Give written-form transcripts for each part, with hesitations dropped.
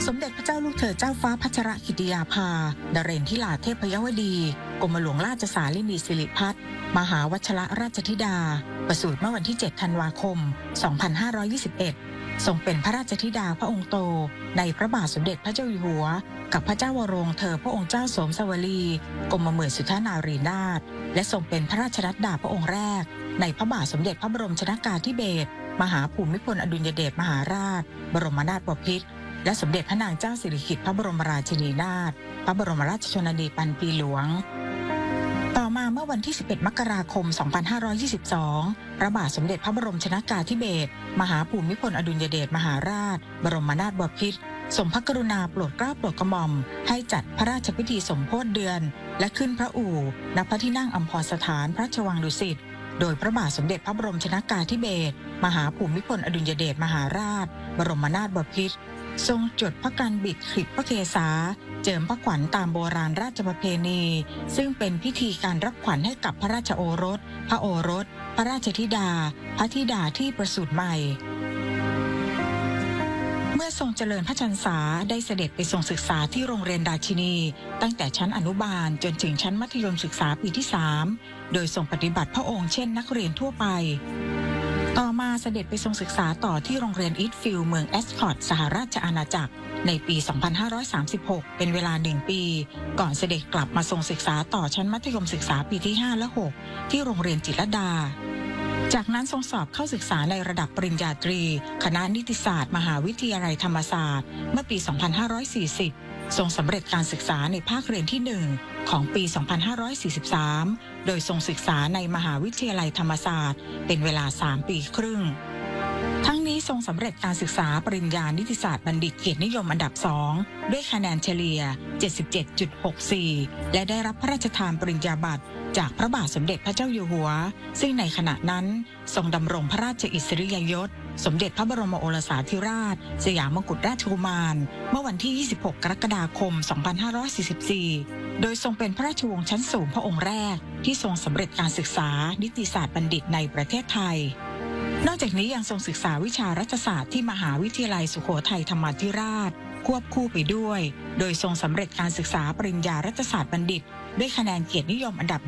สมเด็จพระเจ้าลูกเธอเจ้าฟ้าพัชรกิติยาภานเรนทิลาเทพยวดีกรมหลวงราชสารินีสิริพัฒน์มหาวชรราชธิดาประสูติเมื่อวันที่ 7 ธันวาคม 2521 ทรงเป็นพระราชธิดาพระองค์โตในพระบาทสมเด็จพระเจ้าอยู่หัวกับพระเจ้าวโรวงศ์เธอพระองค์เจ้าโสมสวลีกรมหมื่นสุทธนารีนาถและทรงเป็นพระราชรัตดาพระองค์แรกในพระบาทสมเด็จพระบรมชนกาธิเบศรมหาภูมิพลอดุลยเดชมหาราชบรมนาถบพิตรและสมเด็จพระนางเจ้าสิริกิติ์พระบรมราชินีนาถพระบรมราชชนนีพันปีหลวงต่อมาเมื่อวันที่ 11 มกราคม 2522 พระบาทสมเด็จพระบรมชนกาธิเบศรมหาภูมิพลอดุลยเดชมหาราชบรมนาถบพิตรทรงพระกรุณาโปรดเกล้าโปรดกระหม่อมให้จัดพระราชพิธีสมโภชเดือนและขึ้นพระอู่ณพระที่นั่งอัมพรสถานพระราชวังดุสิตโดยพระบาทสมเด็จพระบรมชนกาธิเบศรมหาภูมิพลอดุลยเดชมหาราชบรมนาถบพิตรทรงจดพระกรบิดขิดพระเกศาเจิมพระขวัญตามโบราณราชประเพณีซึ่งเป็นพิธีการรับขวัญให้กับพระราชโอรสพระโอรสพระราชธิดาพระธิดาที่ประสูติใหม่เมื่อทรงเจริญพระชรรษาได้เสด็จไปทรงศึกษาที่โรงเรียนราชินีตั้งแต่ชั้นอนุบาลจนถึงชั้นมัธยมศึกษาปีที่ 3โดยทรงปฏิบัติพระองค์เช่นนักเรียนทั่วไปต่อมาเสด็จไปทรงศึกษาต่อที่โรงเรียนอีทฟิลด์เมืองแอสคอตสหราชอาณาจักรในปี 2536 เป็นเวลา1 ปีก่อนเสด็จกลับมาทรงศึกษาต่อชั้นมัธยมศึกษาปีที่ 5 และ 6 ที่โรงเรียนจิตรลดาจากนั้นทรงสอบเข้าศึกษาในระดับปริญญาตรีคณะนิติศาสตร์มหาวิทยาลัยธรรมศาสตร์เมื่อปี 2540 ทรงสำเร็จการศึกษาในภาคเรียนที่ 1 ของปี 2543 โดยทรงศึกษาในมหาวิทยาลัยธรรมศาสตร์เป็นเวลา 3 ปีครึ่งทั้งนี้ทรงสำเร็จการศึกษาปริญญานิติศาสตร์บัณฑิตเกียรตินิยมอันดับ 2 ด้วยคะแนนเฉลี่ย 77.64 และได้รับพระราชทานปริญญาบัตรจากพระบาทสมเด็จพระเจ้าอยู่หัวซึ่งในขณะนั้นทรงดำรงพระราชอิสริยยศสมเด็จพระบรมโอรสาธิราชสยามมกุฎราชกุมารเมื่อวันที่ 26 กรกฎาคม 2544 โดยทรงเป็นพระราชวงศ์ชั้นสูงพระองค์แรกที่ทรงสำเร็จการศึกษานิติศาสตร์บัณฑิตในประเทศไทยนอกจากนี้ยังทรงศึกษาวิชารัฐศาสตร์ที่มหาวิทยาลัยสุโขทัยธรรมาธิราชควบคู่ไปด้วยโดยทรงสำเร็จการศึกษาปริญญารัฐศาสตร์บัณฑิตด้วยคะแนนเกียรตินิยมอันดับ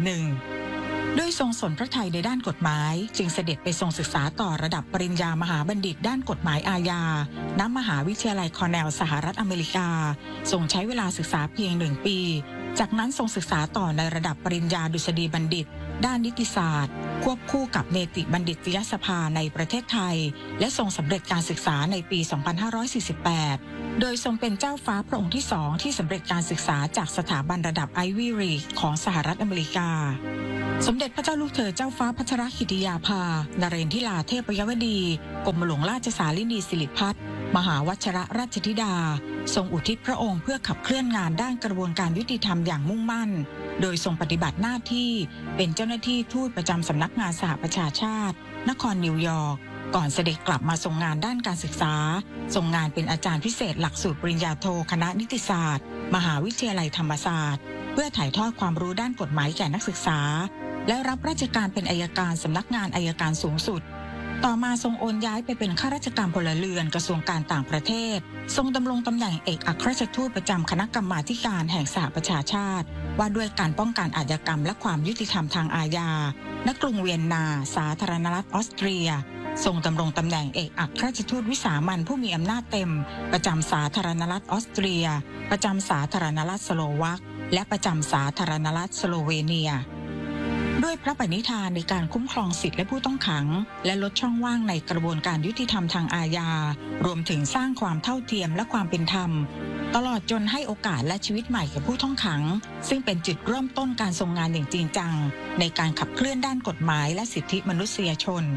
1ด้วยทรงสนพระทัยในด้านกฎหมายจึงเสด็จไปทรงศึกษาต่อระดับปริญญามหาบัณฑิตด้านกฎหมายอาญาณมหาวิทยาลัยคอร์เนลสหรัฐอเมริกาทรงใช้เวลาศึกษาเพียง1 ปีจากนั้นทรงศึกษาต่อในระดับปริญญาดุษฎีบัณฑิตด้านนิติศาสตร์ควบคู่กับเนติบัณฑิตยสภาในประเทศไทยและทรงสำเร็จการศึกษาในปี 2548 โดยทรงเป็นเจ้าฟ้าพระองค์ที่ 2 ที่สำเร็จการศึกษาจากสถาบันระดับไอวี่ลีกของสหรัฐอเมริกาสมเด็จพระเจ้าลูกเธอเจ้าฟ้าพัชรกิติยาภานเรนทิลาเทพยวดีกรมหลวงราชสารินีสิริพัฒน์มหาวชรราชธิดาทรงอุทิศพระองค์เพื่อขับเคลื่อนงานด้านกระบวนการยุติธรรมอย่างมุ่งมั่นโดยทรงปฏิบัติหน้าที่เป็นเจ้าหน้าที่ทูตประจำสำนักงานสหประชาชาตินครนิวยอร์กก่อนเสด็จกลับมาทรงงานด้านการศึกษาทรงงานเป็นอาจารย์พิเศษหลักสูตรปริญญาโทคณะนิติศาสตร์มหาวิทยาลัยธรรมศาสตร์เพื่อถ่ายทอดความรู้ด้านกฎหมายแก่นักศึกษาและรับราชการเป็นอัยการสำนักงานอัยการสูงสุดต่อมาทรงโอนย้ายไปเป็นข้าราชการพลเรือนกระทรวงการต่างประเทศทรงดำรงตำแหน่งเอกอัครราชทูตประจำคณะกรรมาธิการแห่งสหประชาชาติว่าด้วยการป้องกันอาชญากรรมและความยุติธรรมทางอาญาณกรุงเวียนนาสาธารณรัฐออสเตรียทรงดำรงตำแหน่งเอกอัครราชทูตวิสามัญผู้มีอำนาจเต็มประจำสาธารณรัฐออสเตรียประจำสาธารณรัฐสโลวักและประจำสาธารณรัฐสโลเวเนียด้วยพระปณิธานในการคุ้มครองสิทธิและผู้ต้องขังและลดช่องว่างในกระบวนการยุติธรรมทางอาญารวมถึงสร้างความเท่าเทียมและความเป็นธรรมตลอดจนให้โอกาสและชีวิตใหม่แก่ผู้ต้องขังซึ่งเป็นจุดเริ่มต้นการทรงงานอย่างจริงจังในการขับเคลื่อนด้านกฎหมายและสิทธิมนุษยชน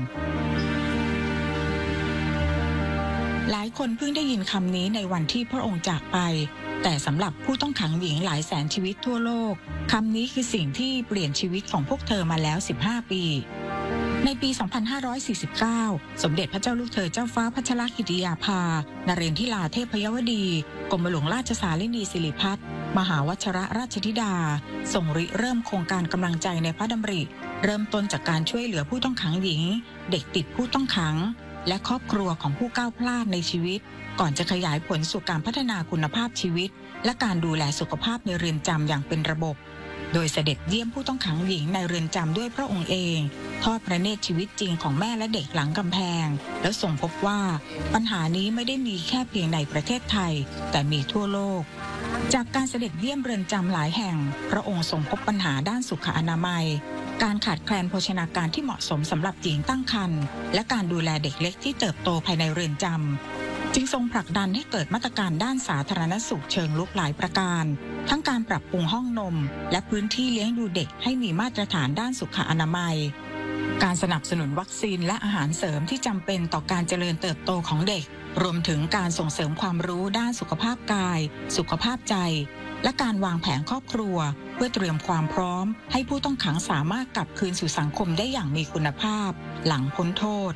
หลายคนเพิ่งได้ยินคำนี้ในวันที่พระองค์จากไปแต่สำหรับผู้ต้องขังหญิงหลายแสนชีวิตทั่วโลกคำนี้คือสิ่งที่เปลี่ยนชีวิตของพวกเธอมาแล้ว15 ปีในปี 2549 สมเด็จพระเจ้าลูกเธอเจ้าฟ้าพัชรกิติยาภานเรนทิลาเทพยวดีกรมหลวงราชสารินีสิริพัฒน์มหาวชรราชธิดาทรงริเริ่มโครงการกำลังใจในพระดำริเริ่มต้นจากการช่วยเหลือผู้ต้องขังหญิงเด็กติดผู้ต้องขังและครอบครัวของผู้ก้าวพลาดในชีวิตก่อนจะขยายผลสู่การพัฒนาคุณภาพชีวิตและการดูแลสุขภาพในเรือนจำอย่างเป็นระบบโดยเสด็จเยี่ยมผู้ต้องขังหญิงในเรือนจำด้วยพระองค์เองทอดพระเนตรชีวิตจริงของแม่และเด็กหลังกำแพงแล้วทรงพบว่าปัญหานี้ไม่ได้มีแค่เพียงในประเทศไทยแต่มีทั่วโลกจากการเสด็จเยี่ยมเรือนจำหลายแห่งพระองค์ทรงพบปัญหาด้านสุขอนามัยการขาดแคลนโภชนาการที่เหมาะสมสำหรับหญิงตั้งครรภ์และการดูแลเด็กเล็กที่เติบโตภายในเรือนจำจึงทรงผลักดันให้เกิดมาตรการด้านสาธารณสุขเชิงลุกหลายประการทั้งการปรับปรุงห้องนมและพื้นที่เลี้ยงดูเด็กให้มีมาตรฐานด้านสุขอนามัยการสนับสนุนวัคซีนและอาหารเสริมที่จำเป็นต่อการเจริญเติบโตของเด็กรวมถึงการส่งเสริมความรู้ด้านสุขภาพกายสุขภาพใจและการวางแผนครอบครัวเพื่อเตรียมความพร้อมให้ผู้ต้องขังสามารถกลับคืนสู่สังคมได้อย่างมีคุณภาพหลังพ้นโทษ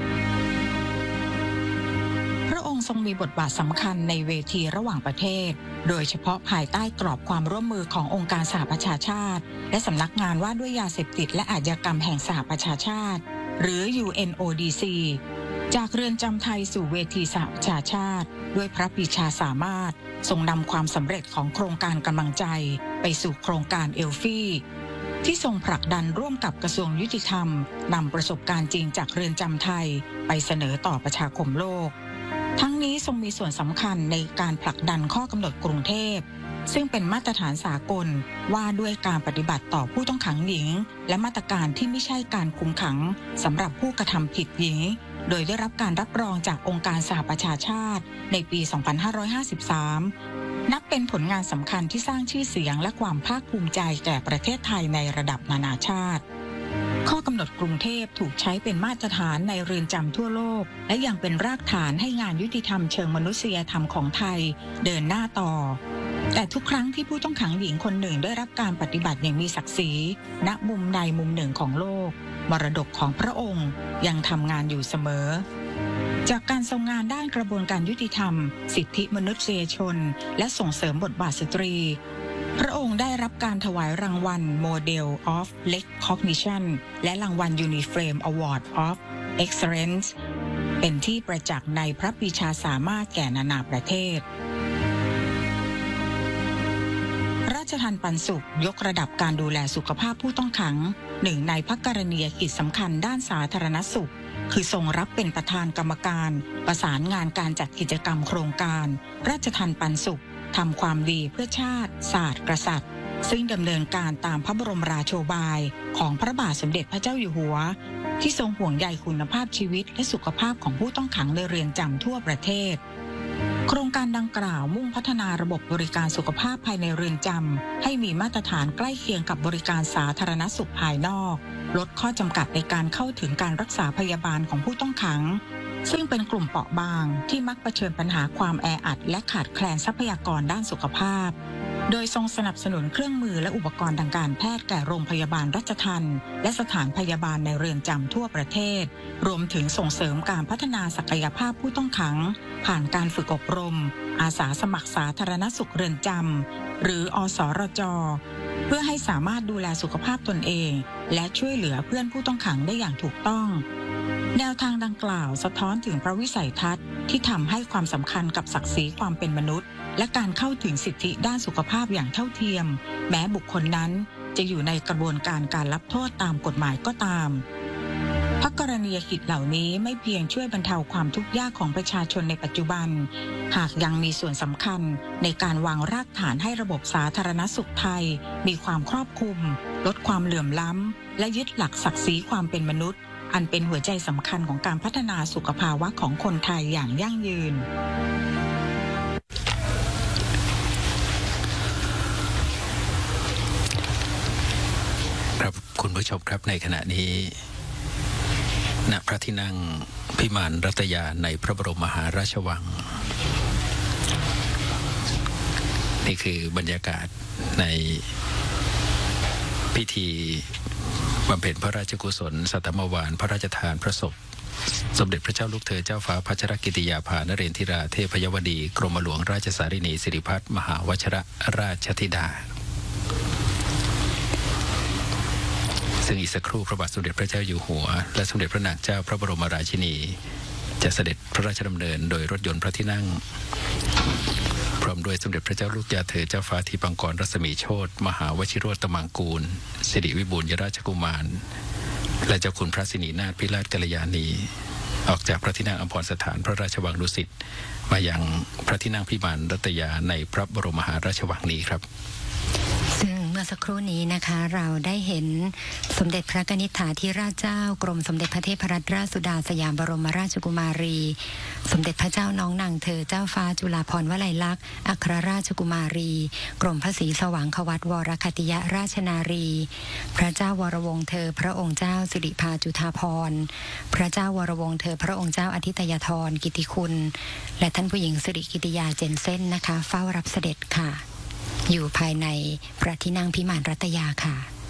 พระองค์ทรงมีบทบาทสำคัญในเวทีระหว่างประเทศโดยเฉพาะภายใต้กรอบความร่วมมือขององค์การสหประชาชาติและสำนักงานว่าด้วยยาเสพติดและอาชญากรรมแห่งสหประชาชาติหรือ UNODC จากเรือนจำไทยสู่เวทีสหประชาชาติด้วยพระปรีชาสามารถทรงนำความสำเร็จของโครงการกำลังใจไปสู่โครงการเอลฟี่ที่ทรงผลักดันร่วมกับกระทรวงยุติธรรมนำประสบการณ์จริงจากเรือนจำไทยไปเสนอต่อประชาคมโลกทั้งนี้ทรงมีส่วนสำคัญในการผลักดันข้อกำหนดกรุงเทพซึ่งเป็นมาตรฐานสากลว่าด้วยการปฏิบัติต่อผู้ต้องขังหญิงและมาตรการที่ไม่ใช่การคุมขังสำหรับผู้กระทำผิดหญิงโดยได้รับการรับรองจากองค์การสหประชาชาติในปี 2553 นับเป็นผลงานสำคัญที่สร้างชื่อเสียงและความภาคภูมิใจแก่ประเทศไทยในระดับนานาชาติข้อกำหนดกรุงเทพถูกใช้เป็นมาตรฐานในเรือนจำทั่วโลกและยังเป็นรากฐานให้งานยุติธรรมเชิงมนุษยธรรมของไทยเดินหน้าต่อแต่ทุกครั้งที่ผู้ต้องขังหญิงคนหนึ่งได้รับการปฏิบัติอย่างมีศักดิ์ศรีณมุมใดมุมหนึ่งของโลกมรดกของพระองค์ยังทำงานอยู่เสมอจากการทรงงานด้านกระบวนการยุติธรรมสิทธิมนุษยชนและส่งเสริมบทบาทสตรีพระองค์ได้รับการถวายรางวัล Model of Recognition และรางวัล Uniframe Award of Excellence เป็นที่ประจักษ์ในพระปรีชาสามารถแก่นานาประเทศราชทานปันสุขยกระดับการดูแลสุขภาพผู้ต้องขังหนึ่งในพระกรณียกิจสำคัญด้านสาธารณสุขคือทรงรับเป็นประธานกรรมการประสานงานการจัดกิจกรรมโครงการราชทานปันสุขทำความดีเพื่อชาติศาสตร์กษัตริย์ซึ่งดำเนินการตามพระบรมราโชบายของพระบาทสมเด็จพระเจ้าอยู่หัวที่ทรงห่วงใยคุณภาพชีวิตและสุขภาพของผู้ต้องขังในเรือนจำทั่วประเทศโครงการดังกล่าวมุ่งพัฒนาระบบบริการสุขภาพภายในเรือนจำให้มีมาตรฐานใกล้เคียงกับบริการสาธารณสุขภายนอกลดข้อจำกัดในการเข้าถึงการรักษาพยาบาลของผู้ต้องขังซึ่งเป็นกลุ่มเปราะบางที่มักเผชิญปัญหาความแออัดและขาดแคลนทรัพยากรด้านสุขภาพโดยทรงสนับสนุนเครื่องมือและอุปกรณ์ทางการแพทย์แก่โรงพยาบาลราชทัณฑ์และสถานพยาบาลในเรือนจำทั่วประเทศรวมถึงส่งเสริมการพัฒนาศักยภาพผู้ต้องขังผ่านการฝึกอบรมอาสาสมัครสาธารณสุขเรือนจำหรืออสรจ.เพื่อให้สามารถดูแลสุขภาพตนเองและช่วยเหลือเพื่อนผู้ต้องขังได้อย่างถูกต้องแนวทางดังกล่าวสะท้อนถึงพระวิสัยทัศน์ที่ทำให้ความสำคัญกับศักดิ์ศรีความเป็นมนุษย์และการเข้าถึงสิทธิด้านสุขภาพอย่างเท่าเทียมแม้บุคคลนั้นจะอยู่ในกระบวนการการรับโทษตามกฎหมายก็ตามพระกรณียกิจเหล่านี้ไม่เพียงช่วยบรรเทาความทุกข์ยากของประชาชนในปัจจุบันหากยังมีส่วนสำคัญในการวางรากฐานให้ระบบสาธารณสุขไทยมีความครอบคลุมลดความเหลื่อมล้ำและยึดหลักศักดิ์ศรีความเป็นมนุษย์อันเป็นหัวใจสำคัญของการพัฒนาสุขภาวะของคนไทยอย่างยั่งยืนครับคุณผู้ชมครับในขณะนี้ณพระที่นั่งพิมานรัตยาในพระบรมมหาราชวังนี่คือบรรยากาศในพิธีบำเพ็ญพระราชกุศลสัตมวาลพระราชทานพระศพสมเด็จพระเจ้าลูกเธอเจ้าฟ้าพัชรกิติยาภานเรนทิราเทพยวดีกรมหลวงราชสารินีสิริพัฒน์มหาวชิรราชธิดาซึ่งอีกสักครู่พระบาทสมเด็จพระเจ้าอยู่หัวและสมเด็จพระนางเจ้าพระบรมราชินีจะเสด็จพระราชดำเนินโดยรถยนต์พระที่นั่งพร้อมด้วยสมเด็จพระเจ้าลูกยาเธอเจ้าฟ้าทีปังกรรัศมีโชติมหาวชิโรตมังกูลสิริวิบูลยราชกุมารและเจ้าคุณพระสินีนาถพิราชกัลยาณีออกจากพระที่นั่งอัมพรสถานพระราชวังดุสิตมายังพระที่นั่งพิมานรัตยาในพระบรมมหาราชวังนี้ครับซึ่งเมื่อสักครู่นี้นะคะเราได้เห็นสมเด็จพระกนิษฐาธิราชเจ้ากรมสมเด็จพระเทพรัตนราชสุดาสยามบรมราชกุมารีสมเด็จพระเจ้าน้องนางเธอเจ้าฟ้าจุฬาภรณ์วลัยลักษณ์อัครราชกุมารีกรมพระศรีสว่างควัตวรคติยราชนารีพระเจ้าวรวงศ์เธอพระองค์เจ้าสิริภาจุฑาภรณ์พระเจ้าวรวงศ์เธอพระองค์เจ้าอธิตยธรกิติคุณและท่านผู้หญิงสิริกิติยาเจนเซ่นนะคะเฝ้ารับเสด็จค่ะอยู่ภายในพระที่นั่งพิมานรัตยาค่ะ